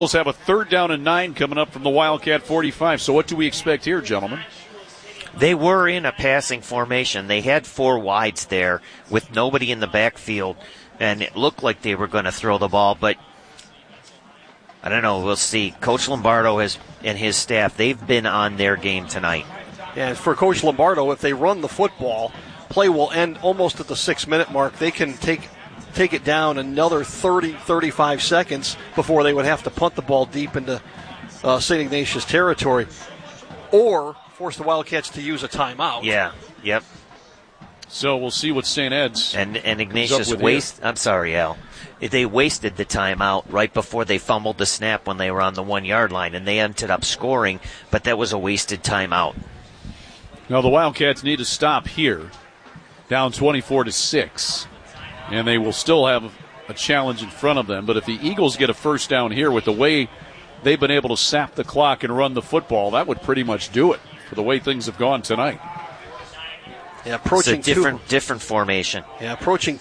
Eagles have a 3rd down and 9 coming up from the Wildcat 45. So what do we expect here, gentlemen? They were in a passing formation. They had 4 wides there with nobody in the backfield, and it looked like they were going to throw the ball, but I don't know. We'll see. Coach Lombardo and his staff, they've been on their game tonight. And for Coach Lombardo, if they run the football, play will end almost at the 6-minute mark. They can take it down another 30, 35 seconds before they would have to punt the ball deep into St. Ignatius territory, or force the Wildcats to use a timeout. Yeah, yep. So we'll see what St. Ed's and Ignatius I'm sorry, Al. They wasted the timeout right before they fumbled the snap when they were on the 1-yard line, and they ended up scoring, but that was a wasted timeout. Now the Wildcats need to stop here, down 24-6, and they will still have a challenge in front of them. But if the Eagles get a first down here with the way they've been able to sap the clock and run the football, that would pretty much do it for the way things have gone tonight. Yeah, approaching it's a different formation. Yeah, approaching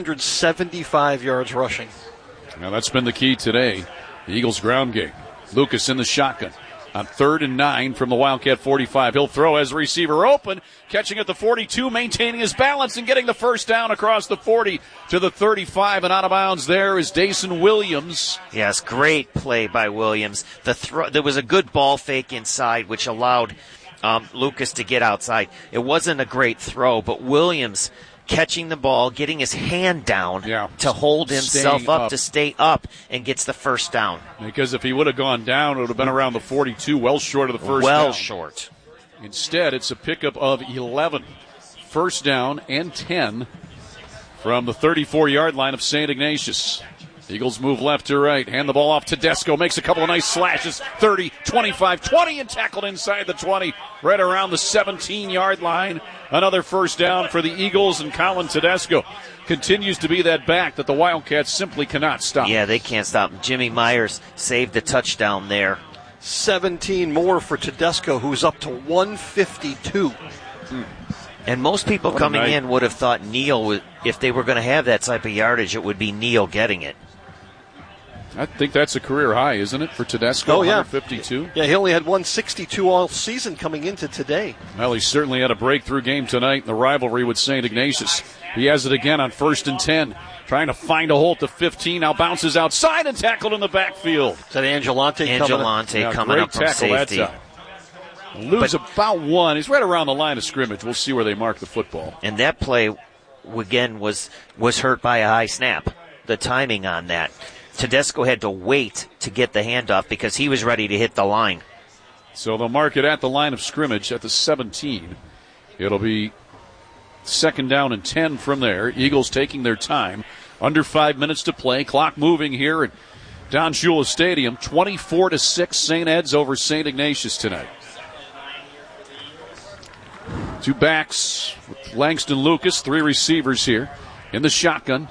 275 yards rushing. Now that's been the key today. The Eagles' ground game. Lucas in the shotgun on 3rd and 9 from the Wildcat 45. He'll throw as a receiver open, catching at the 42, maintaining his balance and getting the first down across the 40 to the 35, and out of bounds there is Dason Williams. Yes, great play by Williams. There was a good ball fake inside, which allowed Lucas to get outside. It wasn't a great throw, but Williams catching the ball, getting his hand down to hold himself up, to stay up, and gets the first down. Because if he would have gone down, it would have been around the 42, well short of the first down. Well short. Instead, it's a pickup of 11. First down and 10 from the 34-yard line of St. Ignatius. Eagles move left to right. Hand the ball off. Tedesco makes a couple of nice slashes. 30, 25, 20, and tackled inside the 20, right around the 17-yard line. Another first down for the Eagles, and Colin Tedesco continues to be that back that the Wildcats simply cannot stop. Yeah, they can't stop him. Jimmy Myers saved the touchdown there. 17 more for Tedesco, who's up to 152. And most people coming in would have thought Neal, if they were going to have that type of yardage, it would be Neal getting it. I think that's a career high, isn't it, for Tedesco? Oh, yeah. 152. Yeah, he only had 162 all season coming into today. Well, he certainly had a breakthrough game tonight in the rivalry with St. Ignatius. He has it again on 1st and 10. Trying to find a hole at the 15. Now bounces outside and tackled in the backfield. Is that Angelante coming up from safety. Lose about 1. He's right around the line of scrimmage. We'll see where they mark the football. And that play, again, was hurt by a high snap. The timing on that. Tedesco had to wait to get the handoff because he was ready to hit the line. So they'll mark it at the line of scrimmage at the 17. It'll be 2nd down and 10 from there. Eagles taking their time. Under 5 minutes to play. Clock moving here at Don Shula Stadium. 24-6 St. Ed's over St. Ignatius tonight. 2 backs with Langston Lucas. 3 receivers here in the shotgun.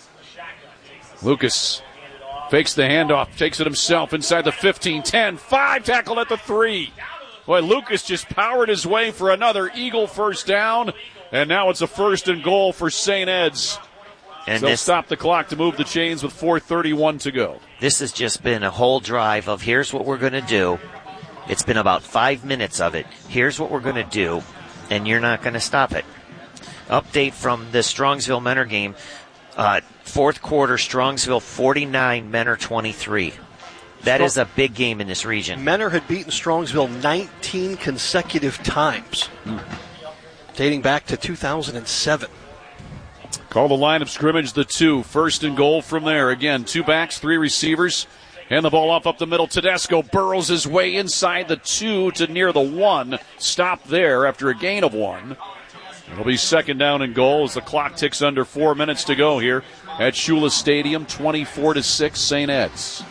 Lucas fakes the handoff, takes it himself inside the 15, 10, 5, tackled at the 3. Boy, Lucas just powered his way for another Eagle first down, and now it's a 1st and goal for St. Ed's. And they'll stop the clock to move the chains with 4:31 to go. This has just been a whole drive of here's what we're going to do. It's been about 5 minutes of it. Here's what we're going to do, and you're not going to stop it. Update from the Strongsville-Mentor game. 4th quarter, Strongsville 49, Mentor 23. That is a big game in this region. Mentor had beaten Strongsville 19 consecutive times, dating back to 2007. Call the line of scrimmage the 2. 1st and goal from there. Again, 2 backs, 3 receivers. Hand the ball off up the middle. Tedesco burrows his way inside the 2 to near the 1. Stop there after a gain of 1. It'll be 2nd down and goal as the clock ticks under 4 minutes to go here at Shula Stadium. 24-6 St. Ed's.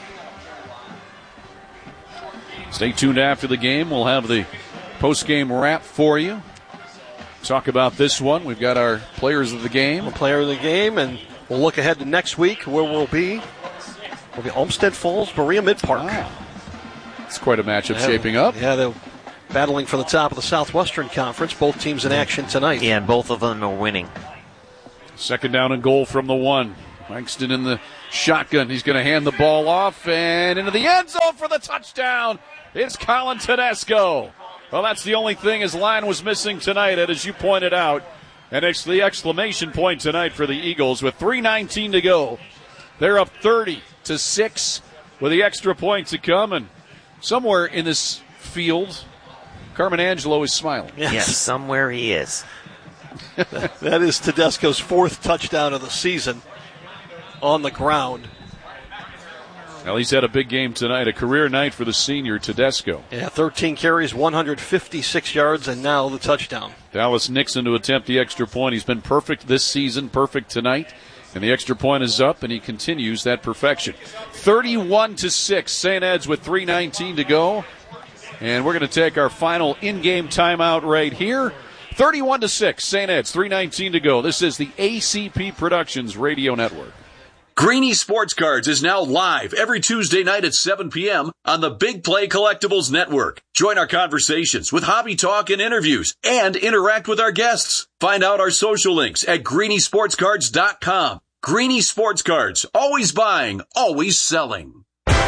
Stay tuned after the game. We'll have the post-game wrap for you. Talk about this one. We've got our players of the game. The player of the game, and we'll look ahead to next week where we'll be. We'll be Olmsted Falls, Berea Mid-Park. It's quite a matchup shaping up. Yeah, they're battling for the top of the Southwestern Conference. Both teams in action tonight. Yeah, and both of them are winning. 2nd down and goal from the 1. Langston in the shotgun. He's going to hand the ball off and into the end zone for the touchdown. It's Colin Tedesco. Well, that's the only thing his line was missing tonight, Ed, as you pointed out. And it's the exclamation point tonight for the Eagles with 3:19 to go. They're up 30-6 with the extra point to come. And somewhere in this field, Carmen Angelo is smiling. Yes, somewhere he is. That is Tedesco's 4th touchdown of the season on the ground. Well, he's had a big game tonight, a career night for the senior Tedesco. Yeah, 13 carries, 156 yards, and now the touchdown. Dallas Nixon to attempt the extra point. He's been perfect this season, perfect tonight. And the extra point is up, and he continues that perfection. 31-6, St. Ed's with 3:19 to go. And we're going to take our final in-game timeout right here. 31-6, St. Ed's, 3:19 to go. This is the ACP Productions Radio Network. Greeny Sports Cards is now live every Tuesday night at 7 p.m. on the Big Play Collectibles Network. Join our conversations with hobby talk and interviews and interact with our guests. Find out our social links at greenysportscards.com. Greeny Sports Cards, always buying, always selling.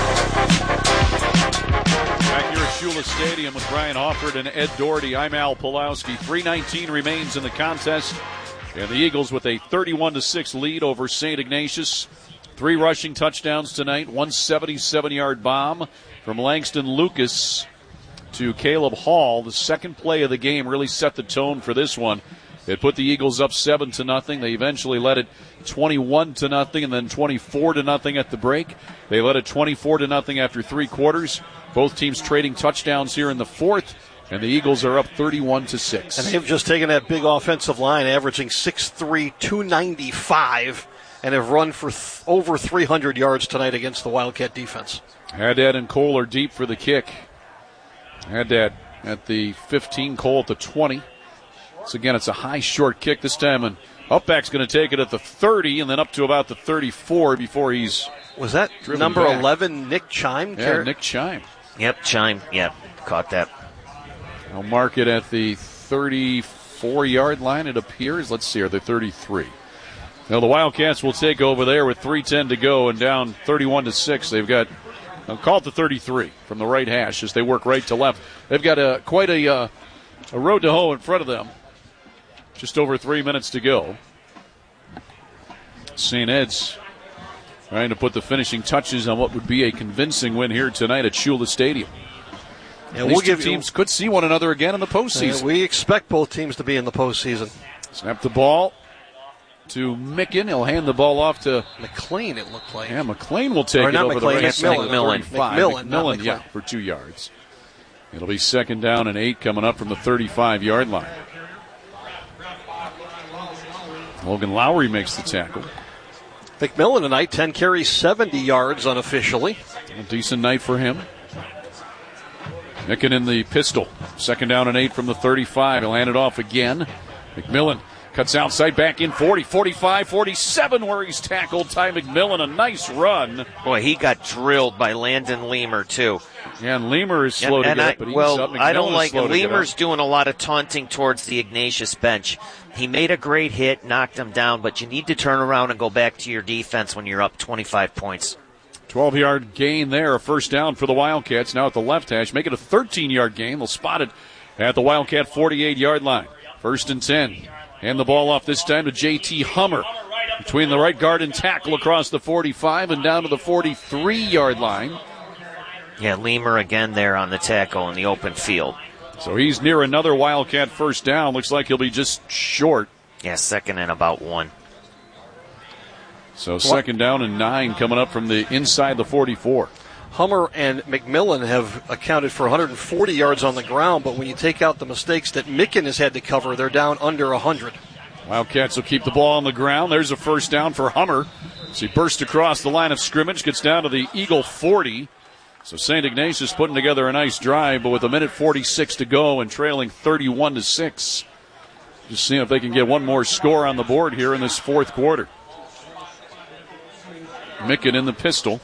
Back here at Shula Stadium with Brian Hofford and Ed Doherty, I'm Al Pulowski. 3:19 remains in the contest. And the Eagles with a 31-6 lead over St. Ignatius. 3 rushing touchdowns tonight. 177-yard bomb from Langston Lucas to Caleb Hall. The second play of the game really set the tone for this one. It put the Eagles up 7-0. They eventually led it 21-0 and then 24-0 at the break. They led it 24-0 after 3 quarters. Both teams trading touchdowns here in the 4th. And the Eagles are up 31-6. And they've just taken that big offensive line, averaging 6'3", 295, and have run for over 300 yards tonight against the Wildcat defense. Haddad and Cole are deep for the kick. Haddad at the 15, Cole at the 20. So again, it's a high short kick this time, and Upback's going to take it at the 30 and then up to about the 34 before he's Was that number back. 11, Nick Chime? Yeah, Nick Chime. Yep, Chime. Yep, caught that. I'll mark it at the 34-yard line, it appears. Let's see, are they 33? Now the Wildcats will take over there with 3:10 to go and down 31-6. They've got, I'll call it the 33 from the right hash as they work right to left. They've got quite a road to hoe in front of them. Just over 3 minutes to go. St. Ed's trying to put the finishing touches on what would be a convincing win here tonight at Shula Stadium. And These two teams could see one another again in the postseason. We expect both teams to be in the postseason. Snap the ball to Micken. He'll hand the ball off to McLean, it looked like. Yeah, McLean will take it over McLean, the right side. McMillan, yeah, for 2 yards. It'll be 2nd down and 8 coming up from the 35-yard line. Logan Lowry makes the tackle. McMillan tonight, 10 carries, 70 yards unofficially. A decent night for him. Micken in the pistol. 2nd down and 8 from the 35. He'll hand it off again. McMillan cuts outside, back in 40, 45, 47 where he's tackled. Ty McMillan, a nice run. Boy, he got drilled by Landon Lemur, too. Yeah, and Lemur is slow to get up, but he's up. McMillan I don't like it. Lemur's doing a lot of taunting towards the Ignatius bench. He made a great hit, knocked him down, but you need to turn around and go back to your defense when you're up 25 points. 12-yard gain there, a 1st down for the Wildcats. Now at the left hash, make it a 13-yard gain. They'll spot it at the Wildcat 48-yard line. 1st and 10. Hand the ball off this time to J.T. Hummer. Between the right guard and tackle across the 45 and down to the 43-yard line. Yeah, Lemur again there on the tackle in the open field. So he's near another Wildcat 1st down. Looks like he'll be just short. Yeah, 2nd and about 1. So 2nd down and 9 coming up from the inside the 44. Hummer and McMillan have accounted for 140 yards on the ground, but when you take out the mistakes that Micken has had to cover, they're down under 100. Wildcats will keep the ball on the ground. There's a 1st down for Hummer. So he bursts across the line of scrimmage, gets down to the Eagle 40. So St. Ignatius putting together a nice drive, but with 1:46 to go and trailing 31-6. Just seeing if they can get one more score on the board here in this 4th quarter. Micken in the pistol.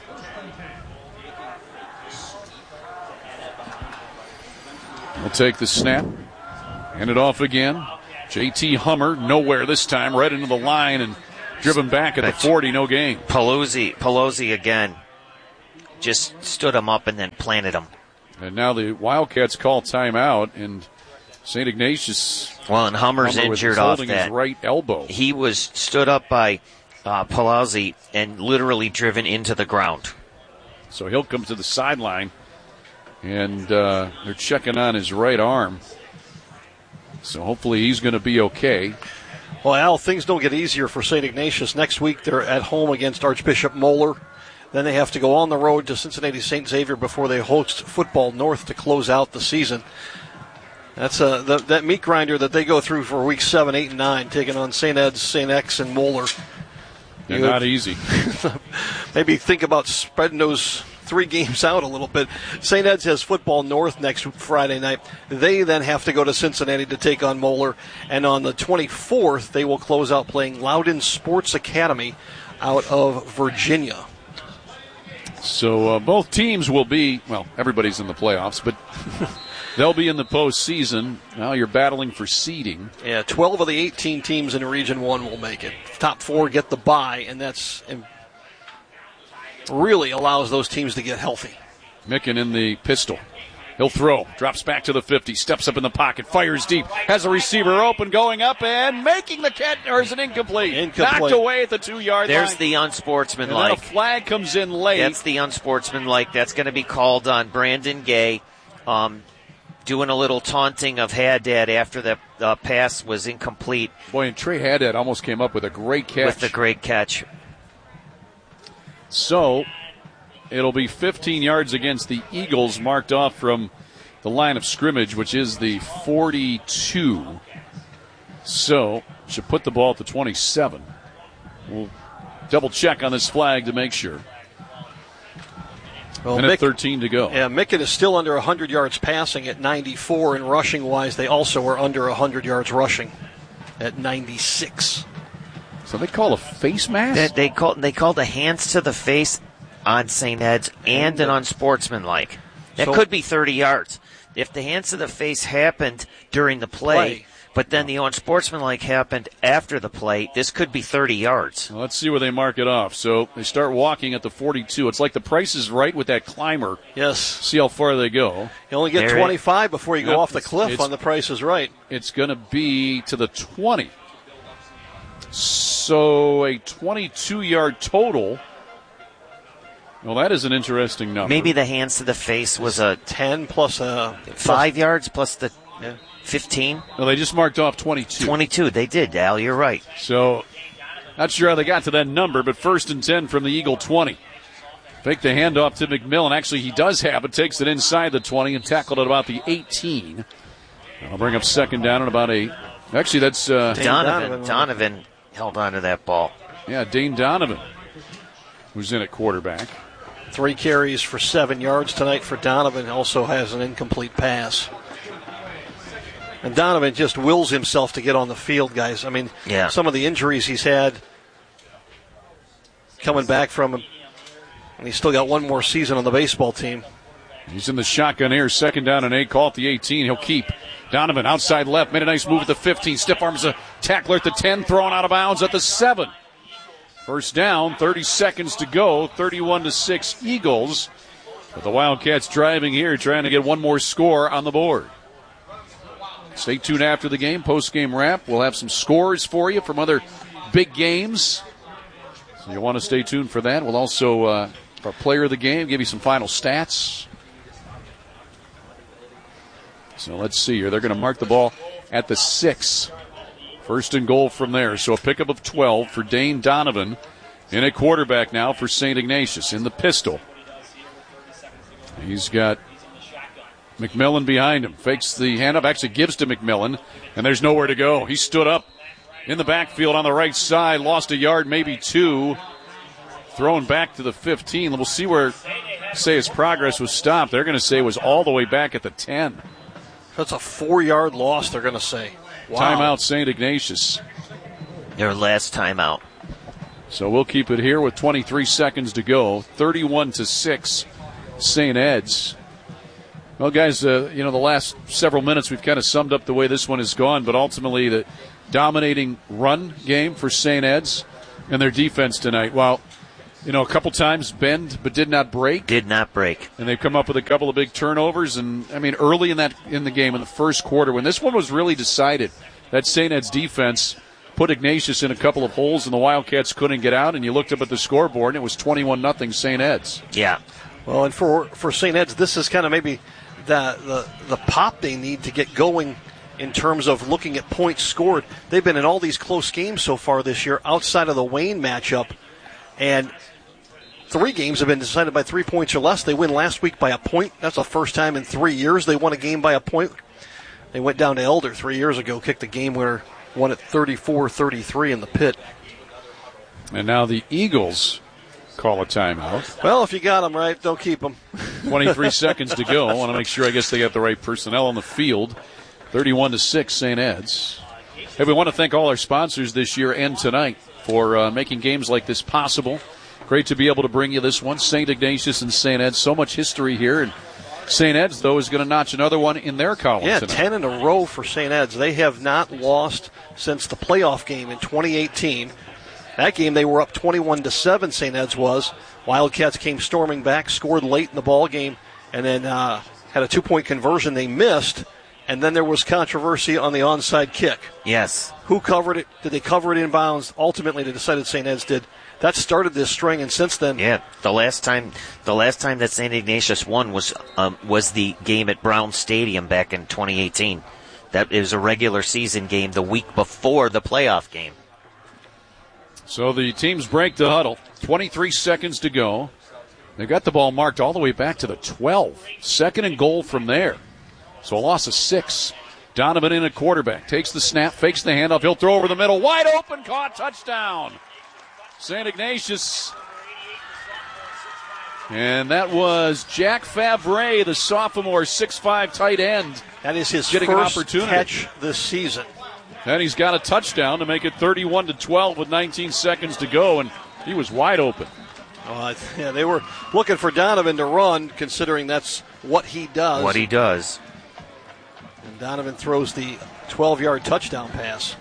We'll take the snap. Hand it off again. J.T. Hummer, nowhere this time, right into the line, and driven back at the 40, no gain. Pelosi again just stood him up and then planted him. And now the Wildcats call timeout, and St. Ignatius. Well, and Hummer's injured off that. His right elbow. He was stood up by Pelosi and literally driven into the ground. So he'll come to the sideline, and they're checking on his right arm. So hopefully he's going to be okay. Well, Al, things don't get easier for St. Ignatius. Next week they're at home against Archbishop Moeller. Then they have to go on the road to Cincinnati St. Xavier before they host Football North to close out the season. That's that meat grinder that they go through for weeks 7, 8, and 9, taking on St. Ed's, St. X, and Moeller. They're not easy. Maybe think about spreading those 3 games out a little bit. St. Ed's has Football North next Friday night. They then have to go to Cincinnati to take on Moeller. And on the 24th, they will close out playing Loudon Sports Academy out of Virginia. So both teams will be, well, everybody's in the playoffs, but they'll be in the postseason. Now you're battling for seeding. Yeah, 12 of the 18 teams in Region 1 will make it. Top 4 get the bye, and that's really allows those teams to get healthy. Micken in the pistol. He'll throw. Drops back to the 50. Steps up in the pocket. Fires deep. Has a receiver open. Going up and making the catch. Or is it incomplete? Knocked away at the 2-yard line. There's the unsportsmanlike. And then a flag comes in late. That's the unsportsmanlike. That's going to be called on Brandon Gay. Doing a little taunting of Haddad after the pass was incomplete. Boy, and Trey Haddad almost came up with a great catch. With the great catch. So it'll be 15 yards against the Eagles, marked off from the line of scrimmage, which is the 42. So should put the ball at the 27. We'll double check on this flag to make sure. Well, Minute 13 to go. Yeah, Micken is still under 100 yards passing at 94, and rushing-wise, they also are under 100 yards rushing at 96. So they call a face mask? They called a hands to the face on St. Ed's and an unsportsmanlike. That could be 30 yards. If the hands to the face happened during the play, but then the unsportsmanlike happened after the play, this could be 30 yards. Well, let's see where they mark it off. So they start walking at the 42. It's like the Price is Right with that climber. Yes. See how far they go. You only get 25 before you go off the cliff on the Price is Right. It's going to be to the 20. So a 22-yard total. Well, that is an interesting number. Maybe the hands to the face was a 10 plus 5 yards plus the 15. No, they just marked off 22. 22, they did, Al. You're right. So, not sure how they got to that number, but 1st and 10 from the Eagle 20. Fake the handoff to McMillan. Actually, he does have it. Takes it inside the 20 and tackled at about the 18. I'll bring up 2nd down at about 8. Actually, that's Donovan held on to that ball. Yeah, Dane Donovan, who's in at quarterback. 3 carries for 7 yards tonight for Donovan. Also has an incomplete pass. And Donovan just wills himself to get on the field, guys. I mean, some of the injuries he's had coming back from him, and he's still got one more season on the baseball team. He's in the shotgun here. 2nd down and 8. Call at the 18. He'll keep. Donovan outside left. Made a nice move at the 15. Stiff arms a tackler at the 10. Thrown out of bounds at the 7. 1st down. 30 seconds to go. 31-6 Eagles. But the Wildcats driving here, trying to get one more score on the board. Stay tuned after the game. Post-game wrap. We'll have some scores for you from other big games. So you'll want to stay tuned for that. We'll also, our player of the game, give you some final stats. So let's see here. They're going to mark the ball at the 6. 1st and goal from there. So a pickup of 12 for Dane Donovan. In a quarterback now for St. Ignatius in the pistol. He's got McMillan behind him. Fakes the handoff. Actually gives to McMillan. And there's nowhere to go. He stood up in the backfield on the right side. Lost a yard, maybe 2. Thrown back to the 15. We'll see where, say, his progress was stopped. They're going to say it was all the way back at the 10. That's a 4-yard loss, they're going to say. Wow. Timeout, St. Ignatius. Their last timeout. So we'll keep it here with 23 seconds to go. 31-6, St. Ed's. Well, guys, the last several minutes we've kind of summed up the way this one has gone, but ultimately the dominating run game for St. Ed's. And their defense tonight, well, a couple times bend but did not break. Did not break. And they've come up with a couple of big turnovers. And, early in the game, in the first quarter, when this one was really decided, that St. Ed's defense put Ignatius in a couple of holes, and the Wildcats couldn't get out. And you looked up at the scoreboard, and it was 21-0 St. Ed's. Yeah. Well, and for St. Ed's, this is kind of maybe the pop they need to get going in terms of looking at points scored. They've been in all these close games so far this year outside of the Wayne matchup, and 3 games have been decided by 3 points or less. They win last week by a point. That's the first time in 3 years they won a game by a point. They went down to Elder 3 years ago, kicked a game winner, won at 34-33 in the pit. And now the Eagles call a timeout. Well, if you got them right, don't keep them. 23 seconds to go. I want to make sure, I guess, they got the right personnel on the field. 31-6 St. Ed's. Hey, we want to thank all our sponsors this year and tonight for making games like this possible. Great to be able to bring you this one. St. Ignatius and St. Ed's. So much history here. And St. Ed's, though, is going to notch another one in their column tonight. 10 in a row for St. Ed's. They have not lost since the playoff game in 2018. That game they were up 21-7, St. Ed's was. Wildcats came storming back, scored late in the ball game, and then had a 2-point conversion they missed. And then there was controversy on the onside kick. Yes. Who covered it? Did they cover it inbounds? Ultimately, they decided St. Ed's did. That started this string, and since then, yeah. The last time that St. Ignatius won was the game at Brown Stadium back in 2018. That is a regular season game the week before the playoff game. So the teams break the huddle. 23 seconds to go. They got the ball marked all the way back to the 12. 2nd and goal from there. So a loss of 6. Donovan in at quarterback. Takes the snap, fakes the handoff. He'll throw over the middle. Wide open, caught, touchdown. St. Ignatius. And that was Jack Favre, the sophomore 6'5" tight end. That is his getting first an opportunity. Catch this season. And he's got a touchdown to make it 31-12 with 19 seconds to go, and he was wide open. Yeah, they were looking for Donovan to run, considering that's what he does. What he does. And Donovan throws the 12-yard touchdown pass.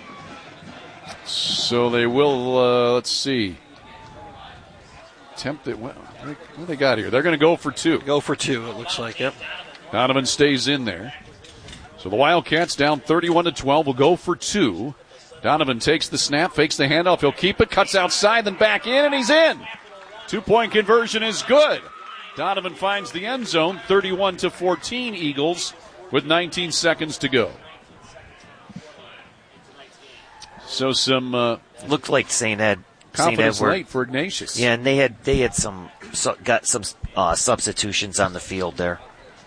So they will, let's see. Attempt it. What do they got here? They're going to go for 2. Go for 2, it looks like, yep. Donovan stays in there. So the Wildcats down 31-12 will go for 2. Donovan takes the snap, fakes the handoff. He'll keep it, cuts outside, then back in, and he's in. 2-point conversion is good. Donovan finds the end zone, 31-14 Eagles with 19 seconds to go. So some looked like St. Ed. Confidence late for Ignatius. Yeah, and they had got some substitutions on the field there.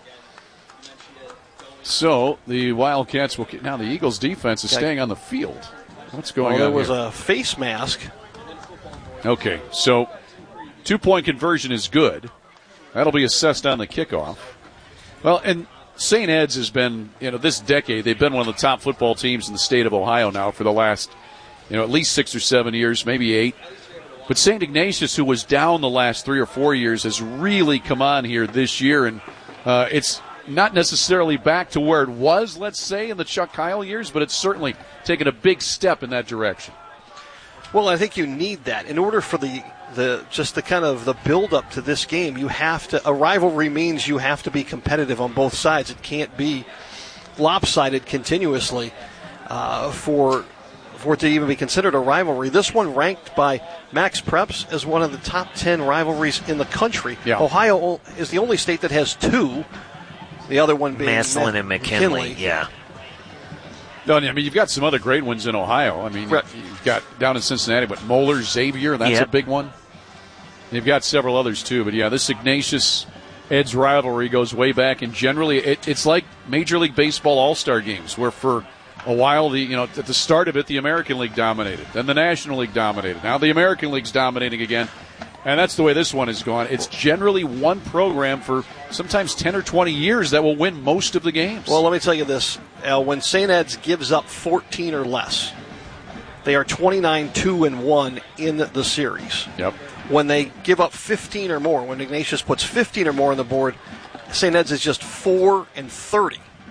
So the Wildcats will now the Eagles defense is staying on the field. What's going on there was here? a face mask. Okay, so 2-point conversion is good. That'll be assessed on the kickoff. Well, and St. Ed's has been, this decade, they've been one of the top football teams in the state of Ohio now for the last, at least 6 or 7 years, maybe 8. But St. Ignatius, who was down the last 3 or 4 years, has really come on here this year, and it's not necessarily back to where it was, let's say, in the Chuck Kyle years, but it's certainly taken a big step in that direction. Well, I think you need that in order for the kind of the build up to this game. You have to, a rivalry means you have to be competitive on both sides. It can't be lopsided continuously for it to even be considered a rivalry. This one ranked by Max Preps as one of the top 10 rivalries in the country. Yeah. Ohio is the only state that has 2. The other one being Massillon and McKinley. Yeah. No, I mean, you've got some other great ones in Ohio. I mean, you've got down in Cincinnati, but Moeller, Xavier, that's a big one. You've got several others, too. But, yeah, this Ignatius-Ed's rivalry goes way back, and generally it's like Major League Baseball All-Star games, where for a while, at the start of it, the American League dominated. Then the National League dominated. Now the American League's dominating again. And that's the way this one has gone. It's generally one program for sometimes 10 or 20 years that will win most of the games. Well, let me tell you this, Al. When St. Ed's gives up 14 or less, they are 29-2-1 in the series. Yep. When they give up 15 or more, when Ignatius puts 15 or more on the board, St. Ed's is just 4-30.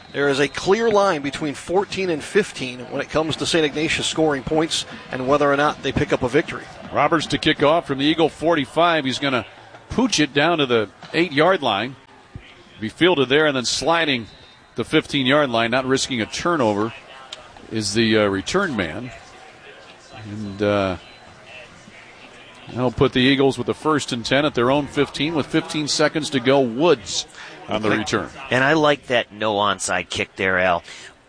There is a clear line between 14 and 15 when it comes to St. Ignatius scoring points and whether or not they pick up a victory. Roberts to kick off from the Eagle 45. He's going to pooch it down to the 8-yard line. Be fielded there and then sliding the 15-yard line, not risking a turnover, is the return man. And that'll put the Eagles with the 1st and 10 at their own 15 with 15 seconds to go. Woods on the return. And I like that no onside kick there, Al.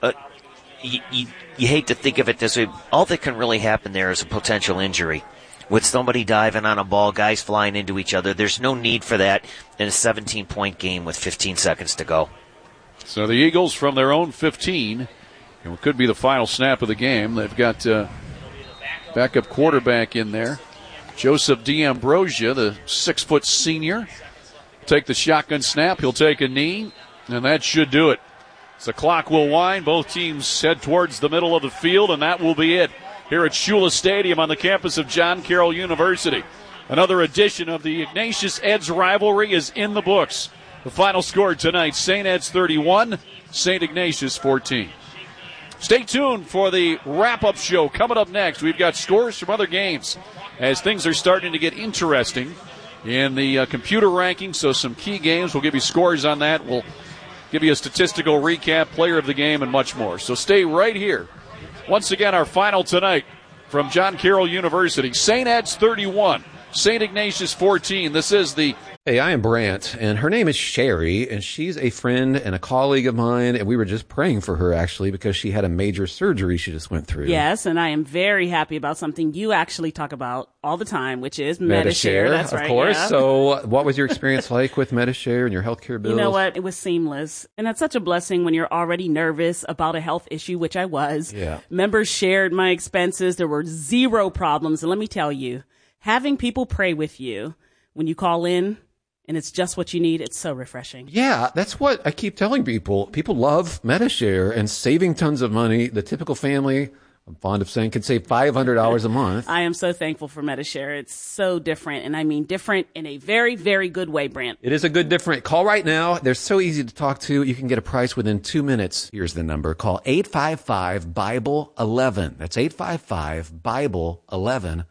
You hate to think of it this way. All that can really happen there is a potential injury. With somebody diving on a ball, guys flying into each other, there's no need for that in a 17-point game with 15 seconds to go. So the Eagles from their own 15, and what could be the final snap of the game, they've got backup quarterback in there. Joseph D'Ambrosia, the 6-foot senior. Take the shotgun snap. He'll take a knee, and that should do it. So the clock will wind. Both teams head towards the middle of the field, and that will be it here at Shula Stadium on the campus of John Carroll University. Another edition of the Ignatius-Eds rivalry is in the books. The final score tonight, St. Ed's 31, St. Ignatius 14. Stay tuned for the wrap-up show. Coming up next, we've got scores from other games as things are starting to get interesting in the computer rankings. So some key games, we'll give you scores on that. We'll give you a statistical recap, player of the game, and much more. So stay right here. Once again, our final tonight from John Carroll University. St. Ed's 31, St. Ignatius 14. This is the... Hey, I am Brant, and her name is Sherry, and she's a friend and a colleague of mine, and we were just praying for her, actually, because she had a major surgery she just went through. Yes, and I am very happy about something you actually talk about all the time, which is Medi-Share. That's right, of course. Yeah. So what was your experience like with Medi-Share and your healthcare bills? You know what? It was seamless, and that's such a blessing when you're already nervous about a health issue, which I was. Yeah. Members shared my expenses. There were zero problems, and let me tell you, having people pray with you when you call in, and it's just what you need, it's so refreshing. Yeah, that's what I keep telling people. People love Medi-Share and saving tons of money. The typical family, I'm fond of saying, can save $500 a month. I am so thankful for Medi-Share. It's so different, and I mean different in a very, very good way, Brant. It is a good different. Call right now. They're so easy to talk to. You can get a price within 2 minutes. Here's the number. Call 855-BIBLE-11. That's 855-BIBLE-11.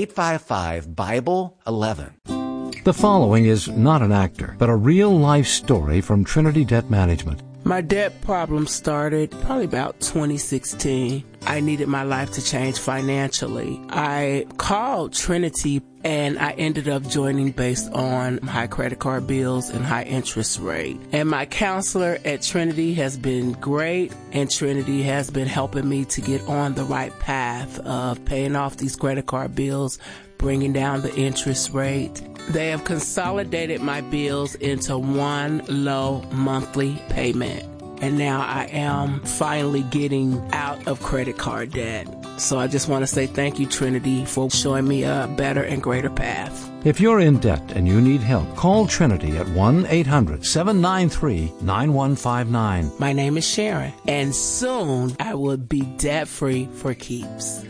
855-BIBLE-11. The following is not an actor, but a real-life story from Trinity Debt Management. My debt problem started probably about 2016. I needed my life to change financially. I called Trinity and I ended up joining based on high credit card bills and high interest rate. And my counselor at Trinity has been great, and Trinity has been helping me to get on the right path of paying off these credit card bills, bringing down the interest rate. They have consolidated my bills into one low monthly payment. And now I am finally getting out of credit card debt. So I just want to say thank you, Trinity, for showing me a better and greater path. If you're in debt and you need help, call Trinity at 1-800-793-9159. My name is Sharon, and soon I will be debt-free for keeps.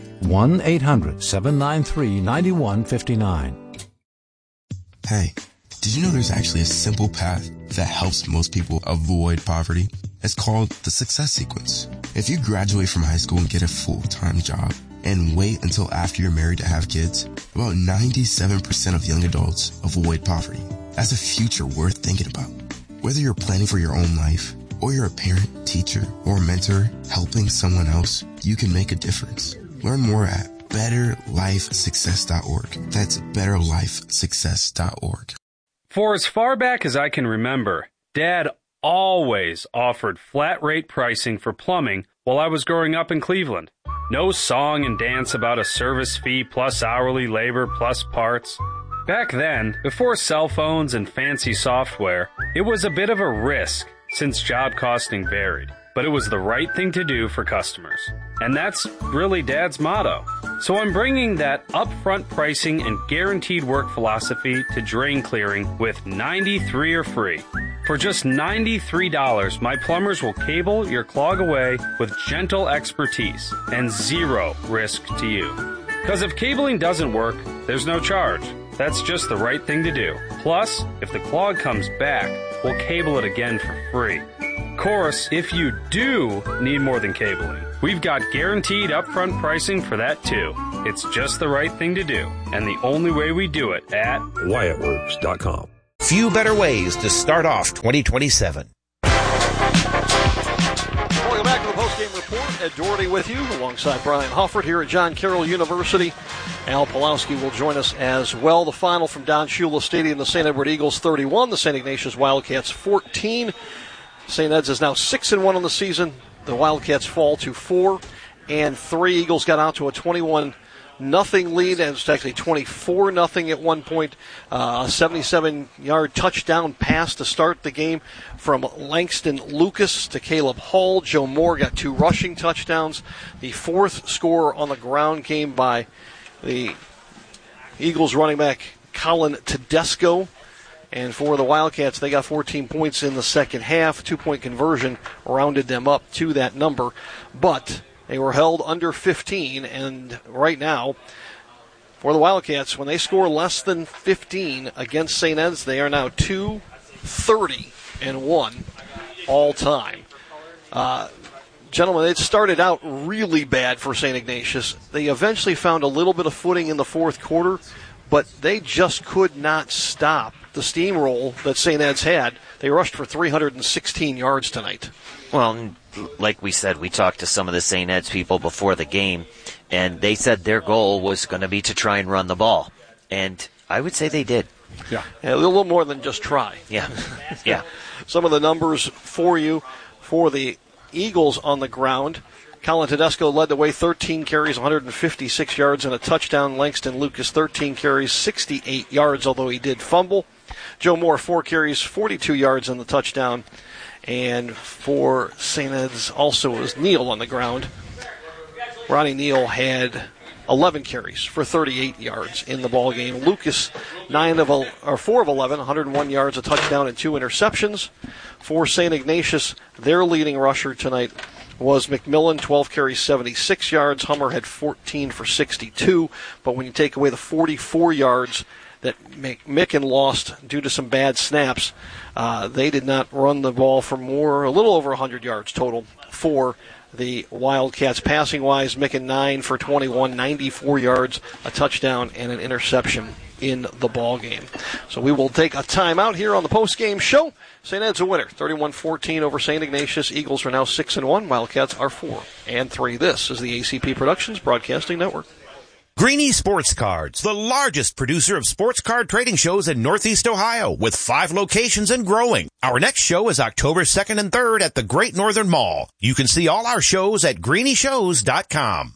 1-800-793-9159. Hey, did you know there's actually a simple path that helps most people avoid poverty? It's called the Success Sequence. If you graduate from high school and get a full-time job and wait until after you're married to have kids, about 97% of young adults avoid poverty. That's a future worth thinking about. Whether you're planning for your own life, or you're a parent, teacher, or mentor helping someone else, you can make a difference. Learn more at betterlifesuccess.org. That's betterlifesuccess.org. For as far back as I can remember, Dad always offered flat rate pricing for plumbing while I was growing up in Cleveland. No song and dance about a service fee plus hourly labor plus parts. Back then, before cell phones and fancy software, it was a bit of a risk since job costing varied. But it was the right thing to do for customers. And that's really Dad's motto. So I'm bringing that upfront pricing and guaranteed work philosophy to drain clearing with 93 or free. For just $93, my plumbers will cable your clog away with gentle expertise and zero risk to you. Because if cabling doesn't work, there's no charge. That's just the right thing to do. Plus, if the clog comes back, we'll cable it again for free. Of course, if you do need more than cabling, we've got guaranteed upfront pricing for that too. It's just the right thing to do, and the only way we do it at WyattWorks.com. Few better ways to start off 2027. Welcome back to the postgame report. Ed Doherty with you, alongside Brian Hufford here at John Carroll University. Al Pulowski will join us as well. The final from Don Shula Stadium, the St. Edward Eagles 31, the St. Ignatius Wildcats 14. St. Ed's is now 6-1 on the season. The Wildcats fall to 4-3. Eagles got out to a 21-0 lead, and it's actually 24-0 at one point. A 77-yard touchdown pass to start the game from Langston Lucas to Caleb Hall. Joe Moore got 2 rushing touchdowns. The fourth score on the ground came by the Eagles running back Colin Tedesco. And for the Wildcats, they got 14 points in the second half. 2-point conversion rounded them up to that number. But they were held under 15, and right now, for the Wildcats, when they score less than 15 against St. Ed's, they are now 2-30-1 all time. Gentlemen, it started out really bad for St. Ignatius. They eventually found a little bit of footing in the fourth quarter, but they just could not stop the steamroll that St. Ed's had. They rushed for 316 yards tonight. Well, like we said, we talked to some of the St. Ed's people before the game, and they said their goal was going to be to try and run the ball. And I would say they did. Yeah, a little more than just try. Yeah. Yeah. Some of the numbers for you for the Eagles on the ground. Colin Tedesco led the way, 13 carries, 156 yards, and a touchdown. Langston Lucas, 13 carries, 68 yards, although he did fumble. Joe Moore, 4 carries, 42 yards, and the touchdown. And for St. Ed's, also was Neal on the ground. Ronnie Neal had 11 carries for 38 yards in the ball game. Lucas, 4 of 11, 101 yards, a touchdown, and 2 interceptions. For St. Ignatius, their leading rusher tonight was McMillan, 12 carries, 76 yards. Hummer had 14 for 62. But when you take away the 44 yards that Micken lost due to some bad snaps, they did not run the ball for a little over 100 yards total for the Wildcats. Passing-wise, Micken 9 for 21, 94 yards, a touchdown, and an interception in the ball game. So we will take a timeout here on the post-game show. St. Ed's a winner, 31-14 over St. Ignatius. Eagles are now 6-1. Wildcats are 4-3. This is the ACP Productions Broadcasting Network. Greenie Sports Cards, the largest producer of sports card trading shows in Northeast Ohio, with 5 locations and growing. Our next show is October 2nd and 3rd at the Great Northern Mall. You can see all our shows at greenieshows.com.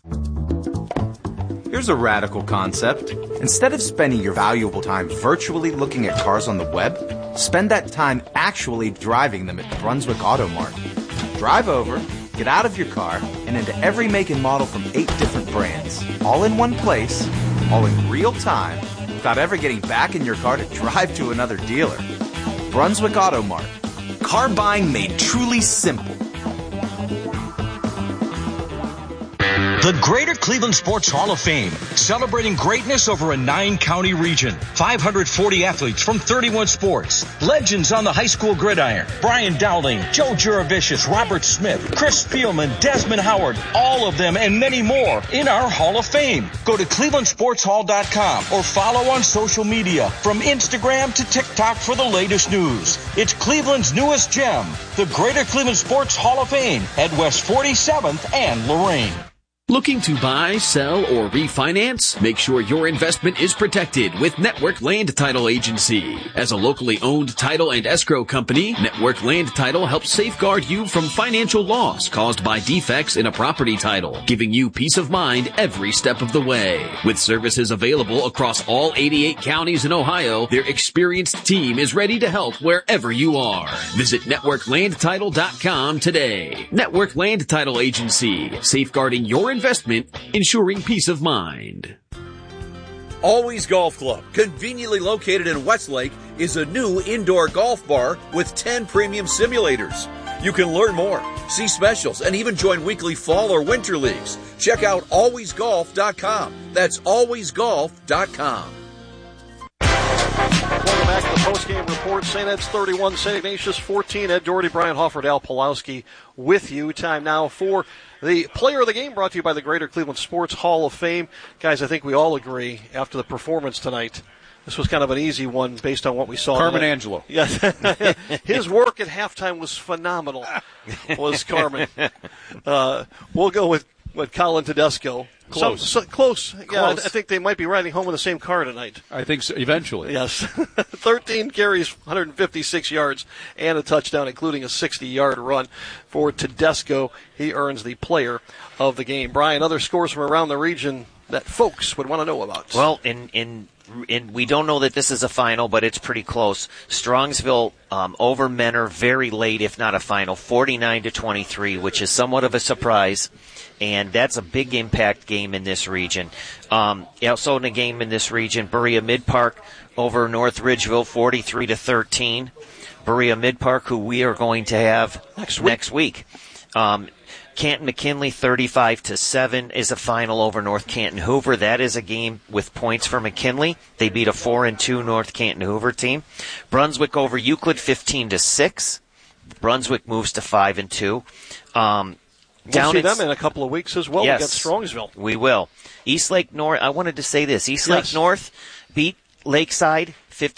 Here's a radical concept. Instead of spending your valuable time virtually looking at cars on the web, spend that time actually driving them at Brunswick Auto Mart. Drive over, get out of your car, and into every make and model from 8 different brands. All in one place, all in real time, without ever getting back in your car to drive to another dealer. Brunswick Auto Mart. Car buying made truly simple. The Greater Cleveland Sports Hall of Fame, celebrating greatness over a 9-county region. 540 athletes from 31 sports. Legends on the high school gridiron. Brian Dowling, Joe Juravicius, Robert Smith, Chris Spielman, Desmond Howard, all of them and many more in our Hall of Fame. Go to clevelandsportshall.com or follow on social media from Instagram to TikTok for the latest news. It's Cleveland's newest gem, the Greater Cleveland Sports Hall of Fame at West 47th and Lorraine. Looking to buy, sell, or refinance? Make sure your investment is protected with Network Land Title Agency. As a locally owned title and escrow company, Network Land Title helps safeguard you from financial loss caused by defects in a property title, giving you peace of mind every step of the way. With services available across all 88 counties in Ohio, their experienced team is ready to help wherever you are. Visit NetworkLandTitle.com today. Network Land Title Agency, safeguarding your investment, ensuring peace of mind. Always Golf Club, conveniently located in Westlake, is a new indoor golf bar with 10 premium simulators. You can learn more, see specials, and even join weekly fall or winter leagues. Check out alwaysgolf.com. That's alwaysgolf.com. Welcome back to the postgame report. St. Ed's 31, St. Ignatius 14. Ed Doherty, Brian Hofford, Al Pulowski with you. Time now for the player of the game, brought to you by the Greater Cleveland Sports Hall of Fame. Guys, I think we all agree after the performance tonight, this was kind of an easy one based on what we saw. Carmen Angelo. Yes. His work at halftime was phenomenal, was Carmen. We'll go with Colin Tedesco. Close. Close. Yeah, I think they might be riding home in the same car tonight. I think so, eventually. Yes. 13 carries, 156 yards, and a touchdown, including a 60-yard run for Tedesco. He earns the player of the game. Brian, other scores from around the region that folks would want to know about. Well, in we don't know that this is a final, but it's pretty close. Strongsville over Menor very late, if not a final, 49-23, which is somewhat of a surprise, and that's a big impact game in this region. Also in a game in this region, Berea Mid-Park over North Ridgeville, 43-13. Berea Mid-Park, who we are going to have next week. Canton McKinley 35-7 is a final over North Canton Hoover. That is a game with points for McKinley. They beat a 4-2 North Canton Hoover team. Brunswick over Euclid 15-6. Brunswick moves to 5-2. We'll see them in a couple of weeks as well. Yes, against Strongsville. We will. Eastlake North. I wanted to say this. Eastlake North beat Lakeside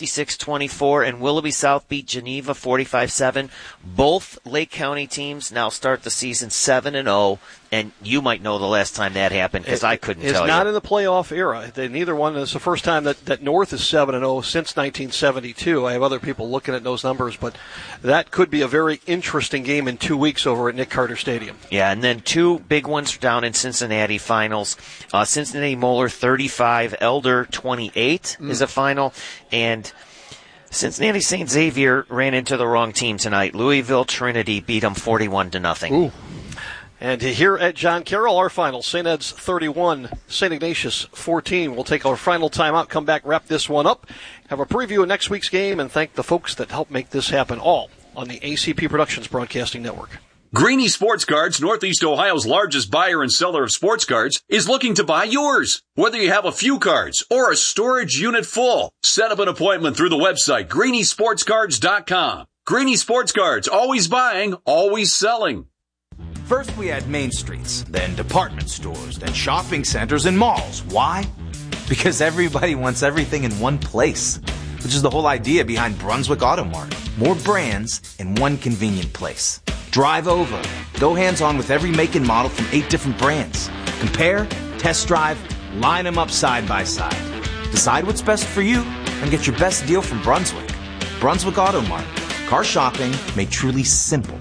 56-24, and Willoughby South beat Geneva 45-7. Both Lake County teams now start the season 7-0, and you might know the last time that happened because I couldn't tell you. It's not in the playoff era. Neither one. It's the first time that North is 7-0 since 1972. I have other people looking at those numbers, but that could be a very interesting game in 2 weeks over at Nick Carter Stadium. Yeah, and then two big ones down in Cincinnati finals. Cincinnati Moeller 35, Elder 28 is a final, and Cincinnati St. Xavier ran into the wrong team tonight. Louisville Trinity beat them 41-0. Ooh. And here at John Carroll, our final, St. Ed's 31, St. Ignatius 14. We'll take our final timeout, come back, wrap this one up, have a preview of next week's game, and thank the folks that helped make this happen, all on the ACP Productions Broadcasting Network. Greeny Sports Cards, Northeast Ohio's largest buyer and seller of sports cards, is looking to buy yours. Whether you have a few cards or a storage unit full, set up an appointment through the website greenysportscards.com. Greeny Sports Cards, always buying, always selling. First we had main streets, then department stores, then shopping centers and malls. Why? Because everybody wants everything in one place, which is the whole idea behind Brunswick Auto Mart. More brands in one convenient place. Drive over. Go hands-on with every make and model from 8 different brands. Compare, test drive, line them up side by side. Decide what's best for you and get your best deal from Brunswick. Brunswick Auto Mart. Car shopping made truly simple.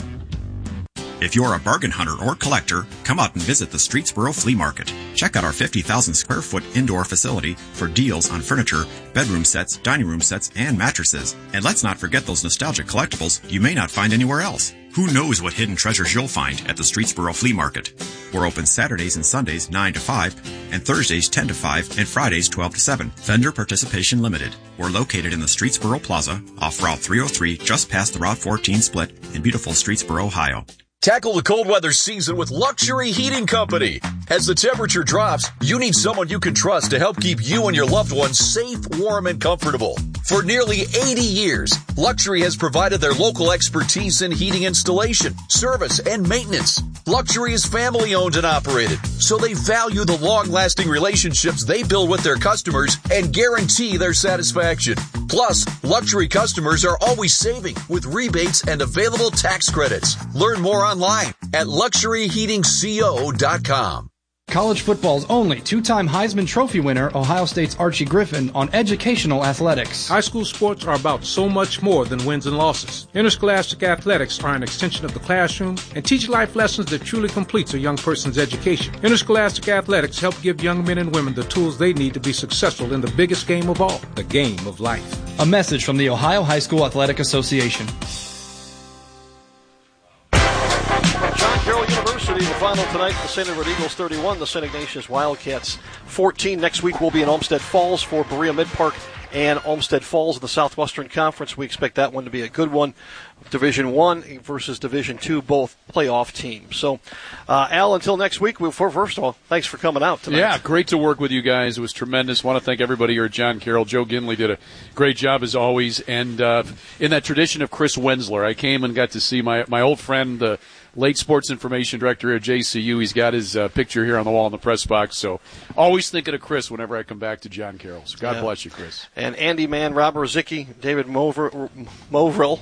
If you're a bargain hunter or collector, come out and visit the Streetsboro Flea Market. Check out our 50,000 square foot indoor facility for deals on furniture, bedroom sets, dining room sets, and mattresses. And let's not forget those nostalgic collectibles you may not find anywhere else. Who knows what hidden treasures you'll find at the Streetsboro Flea Market. We're open Saturdays and Sundays 9 to 5, and Thursdays 10 to 5, and Fridays 12 to 7. Vendor participation limited. We're located in the Streetsboro Plaza off Route 303, just past the Route 14 split in beautiful Streetsboro, Ohio. Tackle the cold weather season with Luxury Heating Company. As the temperature drops, you need someone you can trust to help keep you and your loved ones safe, warm, and comfortable. For nearly 80 years, Luxury has provided their local expertise in heating installation, service, and maintenance. Luxury is family-owned and operated, so they value the long-lasting relationships they build with their customers and guarantee their satisfaction. Plus, Luxury customers are always saving with rebates and available tax credits. Learn more online at luxuryheatingco.com. College football's only two-time Heisman Trophy winner, Ohio State's Archie Griffin, on educational athletics. High school sports are about so much more than wins and losses. Interscholastic athletics are an extension of the classroom and teach life lessons that truly completes a young person's education. Interscholastic athletics help give young men and women the tools they need to be successful in the biggest game of all, the game of life. A message from the Ohio High School Athletic Association. John Carroll University, the final tonight, the St. Edward Eagles 31, the St. Ignatius Wildcats 14. Next week we'll be in Olmsted Falls for Berea Mid-Park and Olmsted Falls in the Southwestern Conference. We expect that one to be a good one. Division I versus Division II, both playoff teams. So, Al, until next week, first of all, thanks for coming out tonight. Yeah, great to work with you guys. It was tremendous. Want to thank everybody here at John Carroll. Joe Ginley did a great job as always. And in that tradition of Chris Wenzler, I came and got to see my old friend, the late sports information director at JCU. He's got his picture here on the wall in the press box. So always thinking of Chris whenever I come back to John Carroll. So God bless you, Chris. And Andy Mann, Rob Rosicki, David Movrin.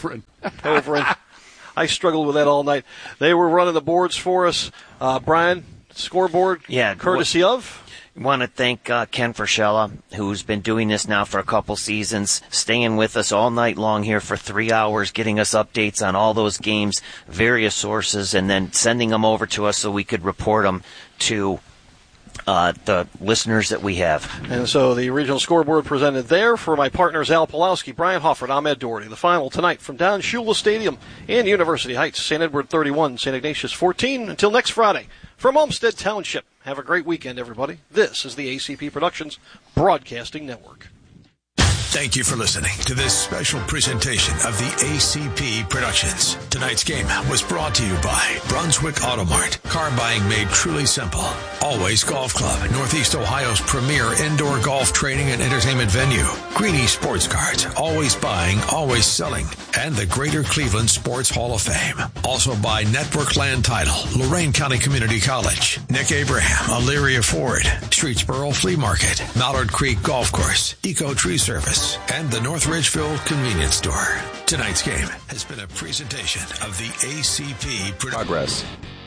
I struggled with that all night. They were running the boards for us. Brian, scoreboard, courtesy of? I want to thank Ken Frischella, who's been doing this now for a couple seasons, staying with us all night long here for 3 hours, getting us updates on all those games, various sources, and then sending them over to us so we could report them to the listeners that we have. And so the regional scoreboard presented there for my partners Al Pulowski, Brian Hofford, Ahmed Doherty. The final tonight from Don Shula Stadium in University Heights, St. Edward 31, St. Ignatius 14. Until next Friday, from Olmsted Township. Have a great weekend, everybody. This is the ACP Productions Broadcasting Network. Thank you for listening to this special presentation of the ACP Productions. Tonight's game was brought to you by Brunswick Automart. Car buying made truly simple. Always Golf Club, Northeast Ohio's premier indoor golf training and entertainment venue. Greeny Sports Cards, always buying, always selling. And the Greater Cleveland Sports Hall of Fame. Also by Network Land Title, Lorain County Community College, Nick Abraham, Elyria Ford, Streetsboro Flea Market, Mallard Creek Golf Course, Eco Tree Service, and the North Ridgeville Convenience Store. Tonight's game has been a presentation of the ACP Progress.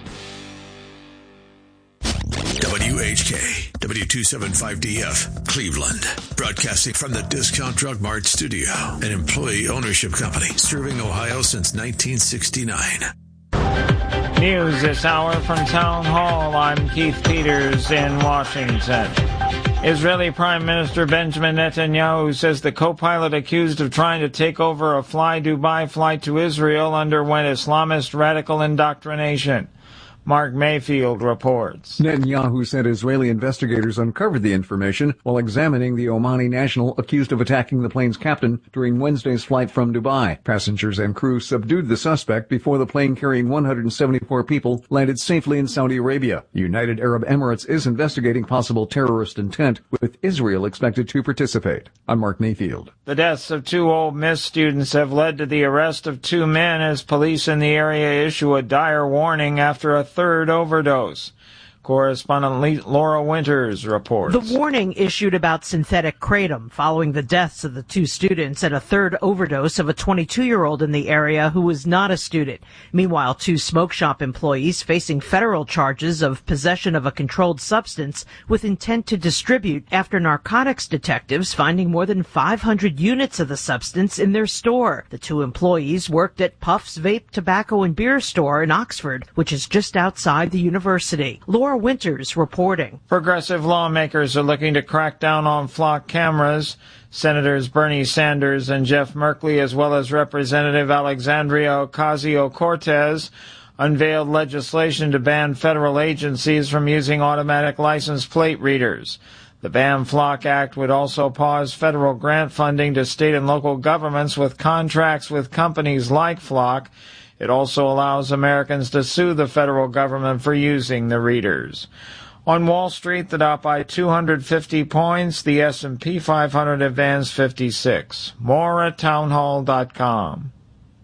WHK, W275DF, Cleveland. Broadcasting from the Discount Drug Mart studio, an employee ownership company serving Ohio since 1969. News this hour from Town Hall. I'm Keith Peters in Washington. Israeli Prime Minister Benjamin Netanyahu says the co-pilot accused of trying to take over a Fly Dubai flight to Israel underwent Islamist radical indoctrination. Mark Mayfield reports. Netanyahu said Israeli investigators uncovered the information while examining the Omani national accused of attacking the plane's captain during Wednesday's flight from Dubai. Passengers and crew subdued the suspect before the plane carrying 174 people landed safely in Saudi Arabia. United Arab Emirates is investigating possible terrorist intent, with Israel expected to participate. I'm Mark Mayfield. The deaths of 2 Ole Miss students have led to the arrest of 2 men as police in the area issue a dire warning after a third overdose. Correspondent Laura Winters reports. The warning issued about synthetic kratom following the deaths of the 2 students and a third overdose of a 22-year-old in the area who was not a student. Meanwhile, 2 smoke shop employees facing federal charges of possession of a controlled substance with intent to distribute after narcotics detectives finding more than 500 units of the substance in their store. The 2 employees worked at Puff's Vape, Tobacco, and Beer store in Oxford, which is just outside the university. Laura Winters reporting. Progressive lawmakers are looking to crack down on flock cameras. Senators Bernie Sanders and Jeff Merkley, as well as Representative Alexandria Ocasio-Cortez, unveiled legislation to ban federal agencies from using automatic license plate readers. The Ban Flock Act would also pause federal grant funding to state and local governments with contracts with companies like Flock. It also allows Americans to sue the federal government for using the readers. On Wall Street, the Dow by 250 points, the S&P 500 advanced 56. More at townhall.com.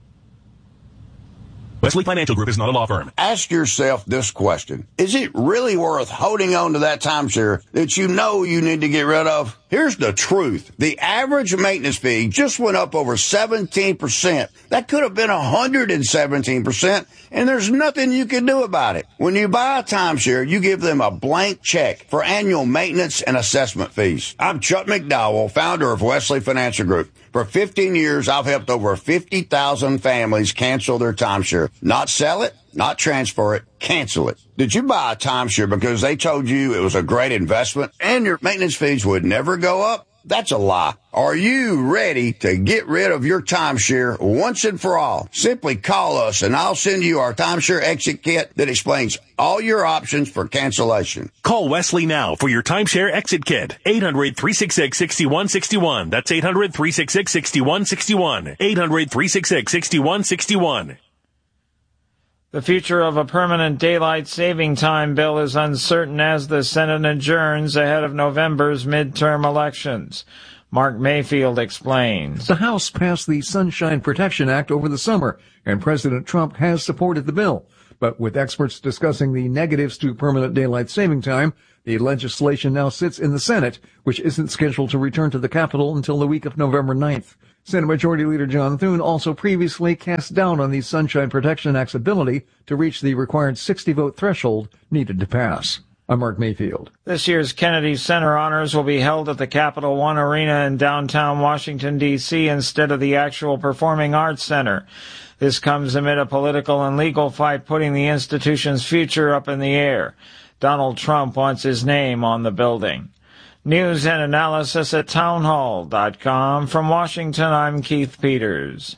Wesley Financial Group is not a law firm. Ask yourself this question. Is it really worth holding on to that timeshare that you know you need to get rid of? Here's the truth. The average maintenance fee just went up over 17%. That could have been 117%, and there's nothing you can do about it. When you buy a timeshare, you give them a blank check for annual maintenance and assessment fees. I'm Chuck McDowell, founder of Wesley Financial Group. For 15 years, I've helped over 50,000 families cancel their timeshare. Not sell it, not transfer it, cancel it. Did you buy a timeshare because they told you it was a great investment and your maintenance fees would never go up? That's a lie. Are you ready to get rid of your timeshare once and for all? Simply call us and I'll send you our timeshare exit kit that explains all your options for cancellation. Call Wesley now for your timeshare exit kit. 800-366-6161. That's 800-366-6161. 800-366-6161. The future of a permanent daylight saving time bill is uncertain as the Senate adjourns ahead of November's midterm elections. Mark Mayfield explains. The House passed the Sunshine Protection Act over the summer, and President Trump has supported the bill. But with experts discussing the negatives to permanent daylight saving time, the legislation now sits in the Senate, which isn't scheduled to return to the Capitol until the week of November 9th. Senate Majority Leader John Thune also previously cast doubt on the Sunshine Protection Act's ability to reach the required 60-vote threshold needed to pass. I'm Mark Mayfield. This year's Kennedy Center honors will be held at the Capital One Arena in downtown Washington, D.C. instead of the actual Performing Arts Center. This comes amid a political and legal fight putting the institution's future up in the air. Donald Trump wants his name on the building. News and analysis at townhall.com. From Washington, I'm Keith Peters.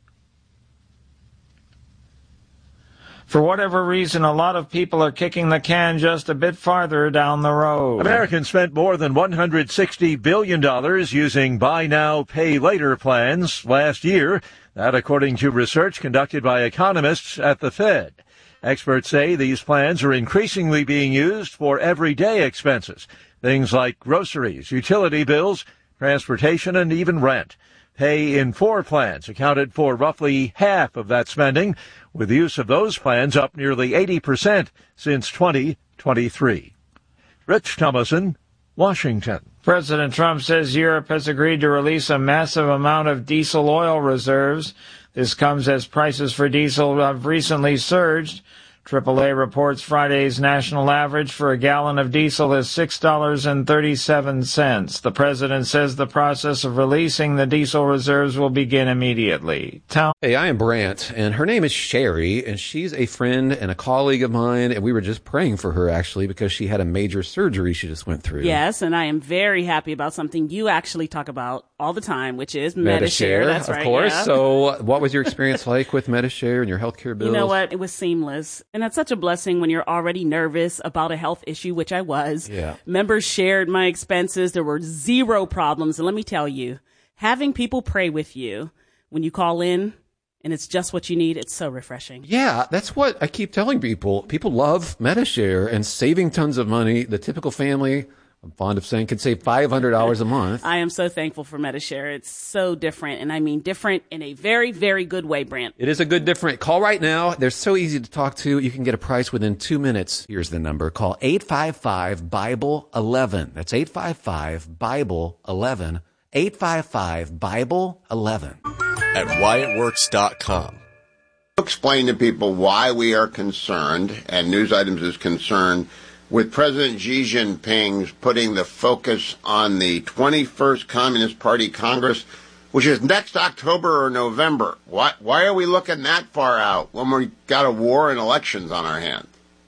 For whatever reason, a lot of people are kicking the can just a bit farther down the road. Americans spent more than $160 billion using buy now, pay later plans last year. That according to research conducted by economists at the Fed. Experts say these plans are increasingly being used for everyday expenses. Things like groceries, utility bills, transportation, and even rent. Pay in 4 plans accounted for roughly half of that spending, with the use of those plans up nearly 80% since 2023. Rich Thomason, Washington. President Trump says Europe has agreed to release a massive amount of diesel oil reserves. This comes as prices for diesel have recently surged. AAA reports Friday's national average for a gallon of diesel is $6.37. The president says the process of releasing the diesel reserves will begin immediately. Hey, I am Brant, and her name is Sherry, and she's a friend and a colleague of mine, and we were just praying for her, actually, because she had a major surgery she just went through. Yes, and I am very happy about something you actually talk about all the time, which is Medi-Share. That's right, of course. Yeah. So what was your experience like with Medi-Share and your healthcare bills? You know what? It was seamless. And that's such a blessing when you're already nervous about a health issue, which I was. Yeah. Members shared my expenses. There were 0 problems. And let me tell you, having people pray with you when you call in and it's just what you need, it's so refreshing. Yeah, that's what I keep telling people. People love Medi-Share and saving tons of money. The typical family, I'm fond of saying, can save $500 a month. I am so thankful for Medi-Share. It's so different, and I mean different in a very, very good way, Brant. It is a good different. Call right now. They're so easy to talk to. You can get a price within 2 minutes. Here's the number. Call 855-BIBLE-11. That's 855-BIBLE-11. 855-BIBLE-11. At WhyItWorks.com. Explain to people why we are concerned, and News Items is concerned, with President Xi Jinping's putting the focus on the 21st Communist Party Congress, which is next October or November. Why are we looking that far out when we've got a war and elections on our hands?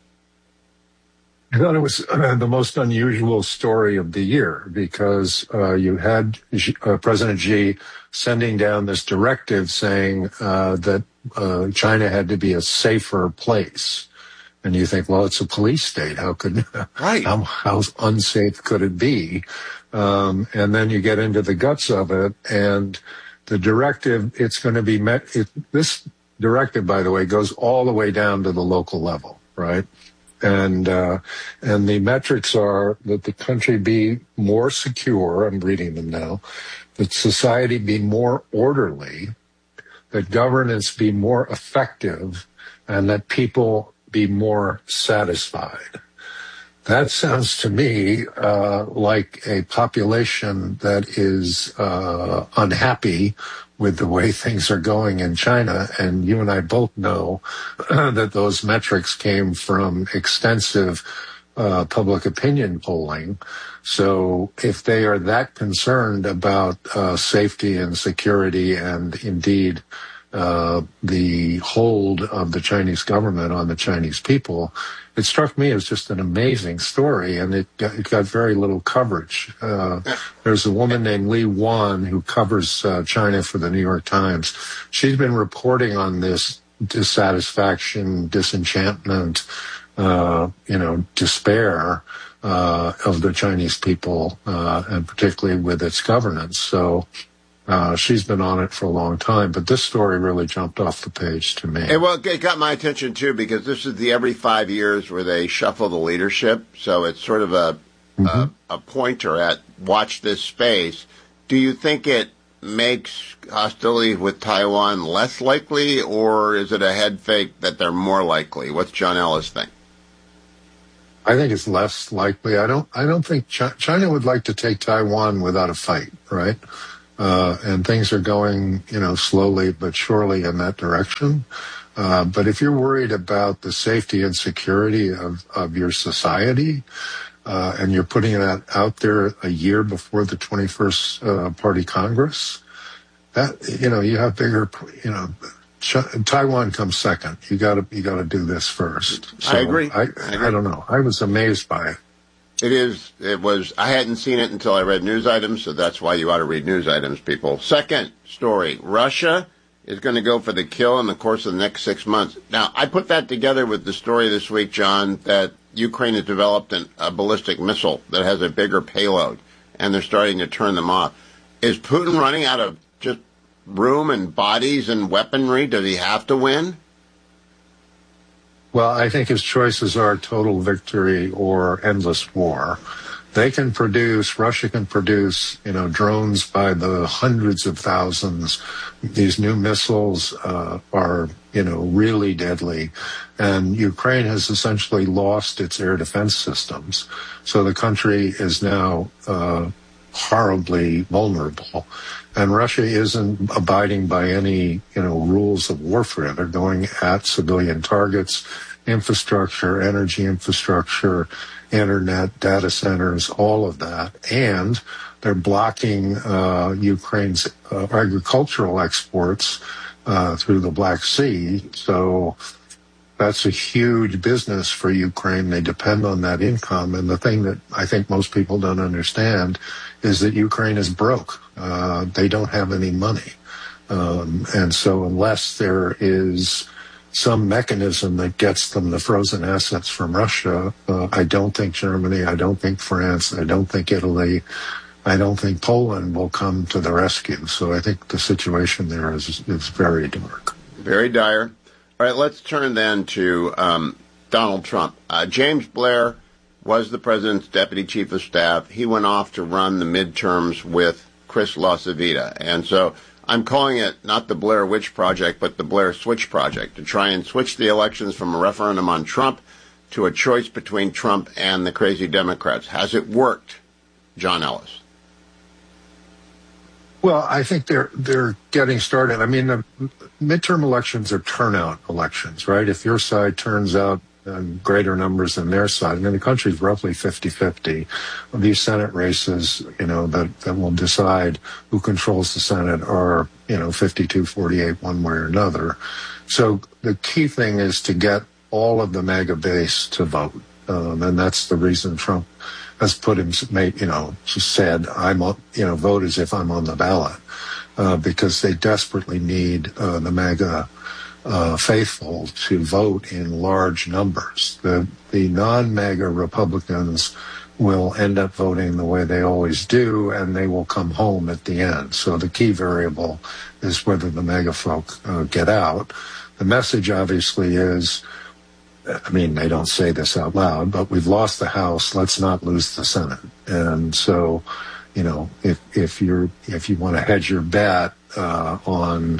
I thought it was the most unusual story of the year because you had President Xi sending down this directive saying that China had to be a safer place. And you think, well, it's a police state. How could, right. how unsafe could it be? And then you get into the guts of it, and the directive, it's going to be met. This directive, by the way, goes all the way down to the local level, right? And the metrics are that the country be more secure. I'm reading them now. That society be more orderly, that governance be more effective, and that people be more satisfied. That sounds to me like a population that is unhappy with the way things are going in China. And you and I both know that those metrics came from extensive public opinion polling. So if they are that concerned about safety and security and indeed the hold of the Chinese government on the Chinese people, it struck me as just an amazing story, and it got very little coverage. There's a woman named Li Wan who covers China for the New York Times. She's been reporting on this dissatisfaction, disenchantment, despair of the Chinese people, and particularly with its governance. So she's been on it for a long time, but this story really jumped off the page to me. It got my attention, too, because this is the every 5 years where they shuffle the leadership. So it's sort of a pointer at watch this space. Do you think it makes hostility with Taiwan less likely, or is it a head fake that they're more likely? What's John Ellis think? I think it's less likely. I don't think China would like to take Taiwan without a fight, right? And things are going, slowly but surely in that direction. But if you're worried about the safety and security of your society, and you're putting that out there a year before the 21st Party Congress, that, you have bigger, Taiwan comes second. You got to do this first. So I agree. I don't know. I was amazed by it. I hadn't seen it until I read news items, so that's why you ought to read news items, people. Second story, Russia is going to go for the kill in the course of the next 6 months. Now, I put that together with the story this week, John, that Ukraine has developed a ballistic missile that has a bigger payload, and they're starting to turn them off. Is Putin running out of just room and bodies and weaponry? Does he have to win? Well, I think his choices are total victory or endless war. Russia can produce, drones by the hundreds of thousands. These new missiles are, really deadly. And Ukraine has essentially lost its air defense systems. So the country is now horribly vulnerable. And Russia isn't abiding by any, rules of warfare. They're going at civilian targets, infrastructure, energy infrastructure, internet, data centers, all of that. And they're blocking Ukraine's agricultural exports through the Black Sea. So that's a huge business for Ukraine. They depend on that income. And the thing that I think most people don't understand is that Ukraine is broke. They don't have any money. And so unless there is some mechanism that gets them the frozen assets from Russia, I don't think Germany, I don't think France, I don't think Italy, I don't think Poland will come to the rescue. So I think the situation there is very dark. Very dire. All right, let's turn then to Donald Trump. James Blair was the president's deputy chief of staff. He went off to run the midterms with Chris LaCivita. And so I'm calling it not the Blair Witch Project, but the Blair Switch Project, to try and switch the elections from a referendum on Trump to a choice between Trump and the crazy Democrats. Has it worked, John Ellis? Well, I think they're getting started. I mean, the midterm elections are turnout elections, right? If your side turns out greater numbers than their side, I mean, the country's roughly 50-50. These Senate races, that will decide who controls the Senate are, 52-48 one way or another. So the key thing is to get all of the MAGA base to vote. And that's the reason Trump has said, vote as if I'm on the ballot, because they desperately need the MAGA faithful to vote in large numbers. The non-MAGA Republicans will end up voting the way they always do, and they will come home at the end. So the key variable is whether the MAGA folk get out. The message obviously is, they don't say this out loud, but we've lost the House. Let's not lose the Senate. And so, if you want to hedge your bet on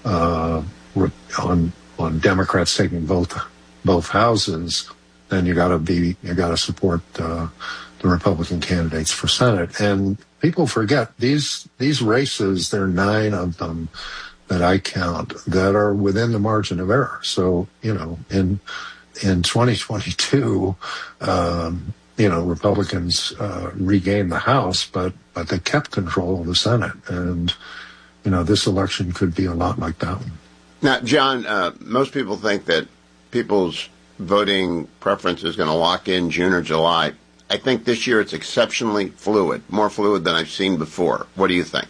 Democrats taking both houses, then you got to support the Republican candidates for Senate. And people forget these races. There are 9 of them that I count that are within the margin of error. So in 2022, Republicans regained the House, but they kept control of the Senate. And, this election could be a lot like that one. Now, John, most people think that people's voting preference is going to lock in June or July. I think this year it's exceptionally fluid, more fluid than I've seen before. What do you think?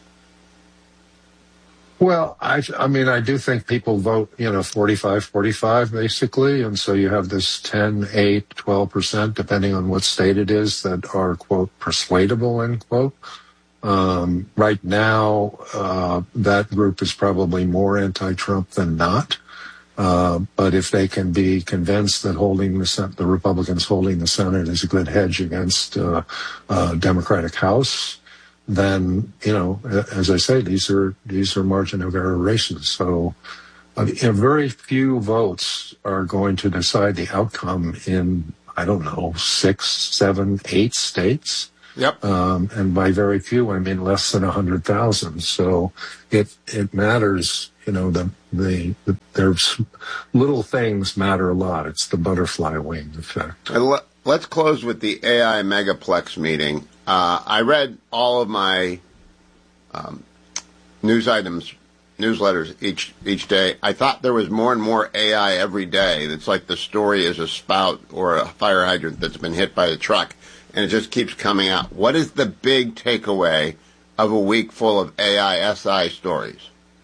Well, I mean, I do think people vote, 45, basically. And so you have this 10, 8, 12%, depending on what state it is, that are, quote, persuadable, end quote. Right now, that group is probably more anti-Trump than not. But if they can be convinced that the Republicans holding the Senate is a good hedge against Democratic House, then, as I say, these are margin of error races. So very few votes are going to decide the outcome in, 6, 7, 8 states. Yep. And by very few, I mean less than 100,000. So it matters, there's little things matter a lot. It's the butterfly wing effect. Let's close with the AI Megaplex meeting. I read all of my newsletters each day. I thought there was more and more AI every day. It's like the story is a spout or a fire hydrant that's been hit by a truck, and it just keeps coming out. What is the big takeaway of a week full of AI SI stories?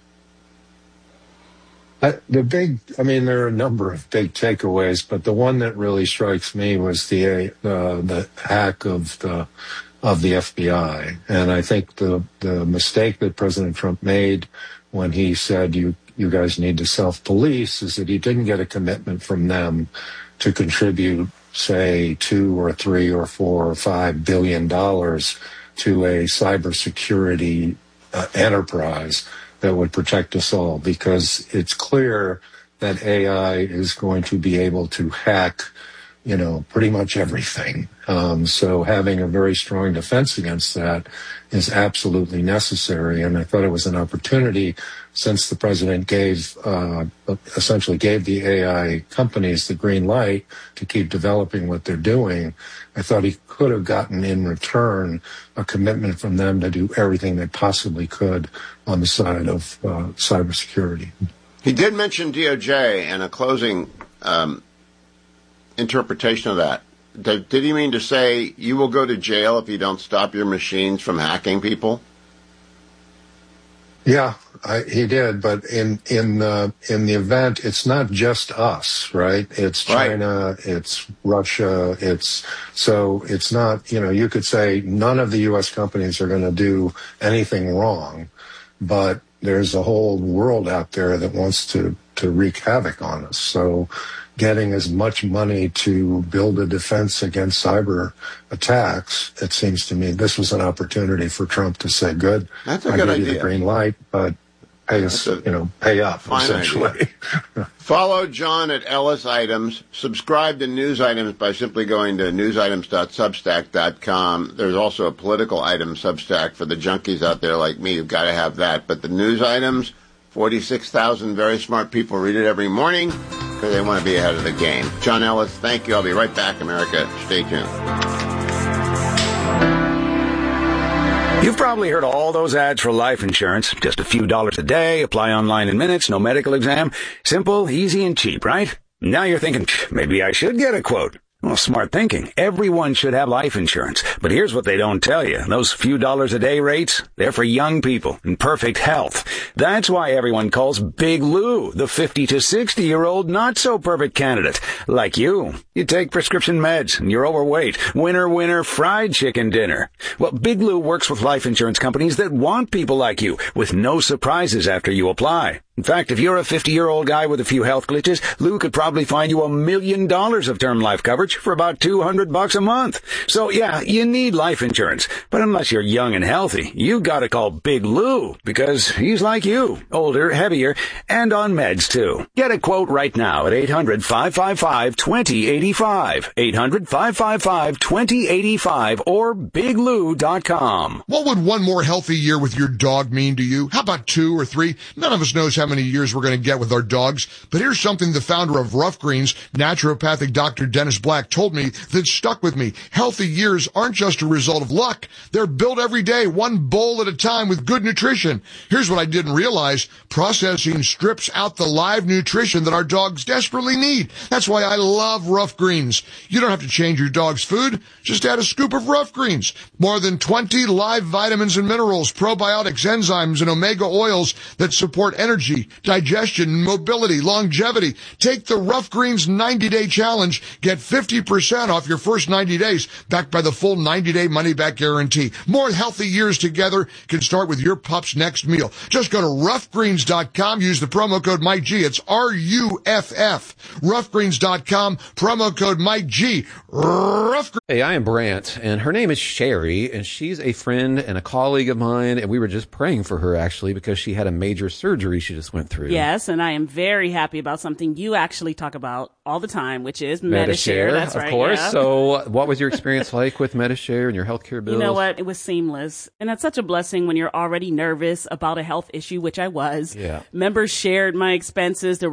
There are a number of big takeaways, but the one that really strikes me was the hack of the FBI. And I think the mistake that President Trump made when he said you guys need to self-police is that he didn't get a commitment from them to contribute, say, $2 or $3 or $4 or $5 billion to a cybersecurity enterprise that would protect us all, because it's clear that AI is going to be able to hack, pretty much everything. So having a very strong defense against that is absolutely necessary. And I thought it was an opportunity, since the president essentially gave the AI companies the green light to keep developing what they're doing. I thought he could have gotten in return a commitment from them to do everything they possibly could on the side of cybersecurity. He did mention DOJ and a closing interpretation of that. Did he mean to say you will go to jail if you don't stop your machines from hacking people? Yeah, he did. But in the event, it's not just us, right? It's China, right. It's Russia. It's not, you could say none of the U.S. companies are going to do anything wrong, but there's a whole world out there that wants to wreak havoc on us. So getting as much money to build a defense against cyber attacks, it seems to me this was an opportunity for Trump to say, good, that's a good idea. I give you the green light, but pay up, essentially. Follow John at Ellis Items. Subscribe to News Items by simply going to newsitems.substack.com. There's also a political item Substack for the junkies out there like me. You've got to have that. But the News Items, 46,000 very smart people read it every morning because they want to be ahead of the game. John Ellis, thank you. I'll be right back, America. Stay tuned. You've probably heard all those ads for life insurance. Just a few dollars a day, apply online in minutes, no medical exam. Simple, easy, and cheap, right? Now you're thinking, maybe I should get a quote. Well, smart thinking. Everyone should have life insurance. But here's what they don't tell you. Those few dollars a day rates, they're for young people in perfect health. That's why everyone calls Big Lou the 50 to 60-year-old not-so-perfect candidate. Like you. You take prescription meds and you're overweight. Winner, fried chicken dinner. Well, Big Lou works with life insurance companies that want people like you with no surprises after you apply. In fact, if you're a 50-year-old guy with a few health glitches, Lou could probably find you $1 million of term life coverage for about $200 a month. So yeah, you need life insurance. But unless you're young and healthy, you gotta call Big Lou, because he's like you. Older, heavier, and on meds too. Get a quote right now at 800-555-2085. 800-555-2085 or biglou.com. What would one more healthy year with your dog mean to you? How about 2 or 3? None of us knows how how many years we're going to get with our dogs, but here's something the founder of Rough Greens, naturopathic Dr. Dennis Black, told me that stuck with me. Healthy years aren't just a result of luck. They're built every day, one bowl at a time with good nutrition. Here's what I didn't realize. Processing strips out the live nutrition that our dogs desperately need. That's why I love Rough Greens. You don't have to change your dog's food. Just add a scoop of Rough Greens. More than 20 live vitamins and minerals, probiotics, enzymes, and omega oils that support energy, digestion, mobility, longevity. Take the Rough Greens 90-day challenge. Get 50% off your first 90 days, backed by the full 90-day money-back guarantee. More healthy years together can start with your pup's next meal. Just go to roughgreens.com. Use the promo code Mike G. It's RUFF. Roughgreens.com. Promo code Mike G. Hey, I am Brant, and her name is Sherry, and she's a friend and a colleague of mine, and we were just praying for her, actually, because she had a major surgery she just went through. Yes, and I am very happy about something you actually talk about all the time, which is MediShare. That's right. Of course. Yeah. So what was your experience like with MediShare and your healthcare bills? You know what? It was seamless. And that's such a blessing when you're already nervous about a health issue, which I was. Yeah. Members shared my expenses. There